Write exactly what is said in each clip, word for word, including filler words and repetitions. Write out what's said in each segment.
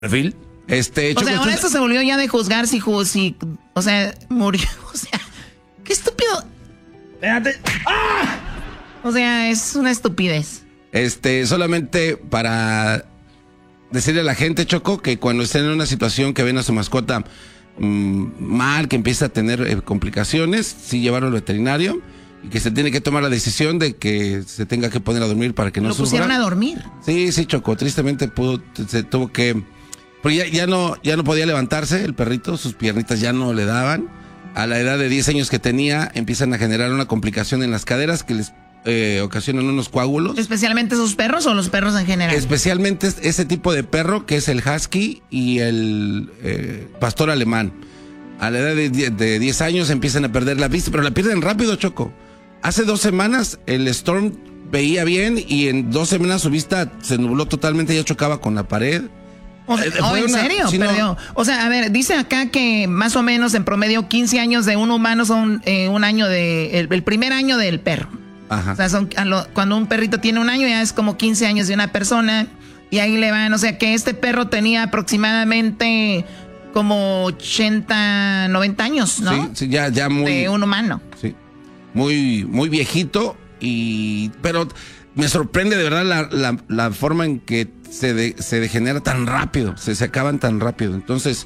perfil. Este, o sea, ahora esto se volvió ya de juzgar si, si o sea, murió. O sea, qué estúpido. Espérate. ¡Ah! O sea, es una estupidez. Este, solamente para decirle a la gente, Choco, que cuando estén en una situación que ven a su mascota mmm, mal, que empieza a tener eh, complicaciones, sí llevarlo al veterinario y que se tiene que tomar la decisión de que se tenga que poner a dormir para que no ¿Lo sufra. pusieron a dormir? Sí, sí, Choco, tristemente pudo, se tuvo que... Porque ya, ya, no, ya no podía levantarse el perrito, sus piernitas ya no le daban. A la edad de diez años que tenía, empiezan a generar una complicación en las caderas que les eh, ocasionan unos coágulos. ¿Especialmente esos perros o los perros en general? Especialmente ese tipo de perro que es el husky y el eh, pastor alemán. A la edad de diez años empiezan a perder la vista, pero la pierden rápido, Choco. Hace dos semanas el Storm veía bien y en dos semanas su vista se nubló totalmente, ya chocaba con la pared. O sea, oh, ¿en una, serio? Si Perdió. No, o sea, a ver, dice acá que más o menos en promedio quince años de un humano son eh, un año de... El, el primer año del perro. Ajá. O sea, son, lo, cuando un perrito tiene un año ya es como quince años de una persona y ahí le van. O sea, que este perro tenía aproximadamente como ochenta, noventa años, ¿no? Sí, sí, ya, ya muy... De un humano. Sí, muy, muy viejito y... Pero me sorprende de verdad la, la, la forma en que se, de, se degenera tan rápido, se, se acaban tan rápido. Entonces,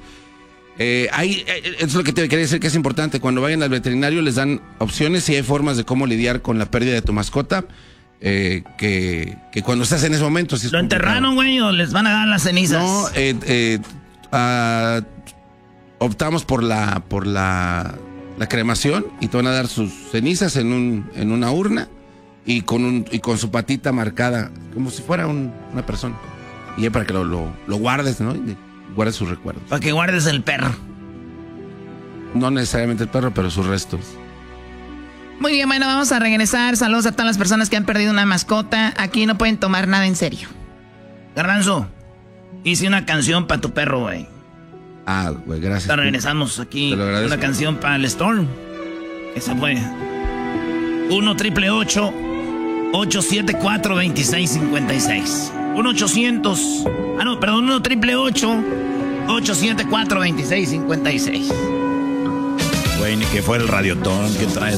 eh, hay, eso es lo que te quería decir que es importante. Cuando vayan al veterinario les dan opciones y hay formas de cómo lidiar con la pérdida de tu mascota. Eh, que, que cuando estás en ese momento... Si es ¿Lo complicado. enterraron, güey, o les van a dar las cenizas? No, eh, eh, uh, optamos por la por la, la cremación y te van a dar sus cenizas en un en una urna y con un y con su patita marcada como si fuera un, una persona y ya para que lo, lo, lo guardes, ¿no? Y guardes sus recuerdos. Para que guardes el perro. No necesariamente el perro, pero sus restos. Muy bien, bueno, vamos a regresar. Saludos a todas las personas que han perdido una mascota. Aquí no pueden tomar nada en serio. Garbanzo, hice una canción para tu perro, güey. Ah, güey, gracias. Te regresamos aquí. Te lo agradezco. Una canción para el Storm. Esa fue. uno triple ocho ocho siete cuatro dos seis cinco seis. uno ochocientos. Ah, no, perdón, uno triple ocho ocho siete cuatro dos seis cinco seis. Güey, ni que fuera el radiotón que traes.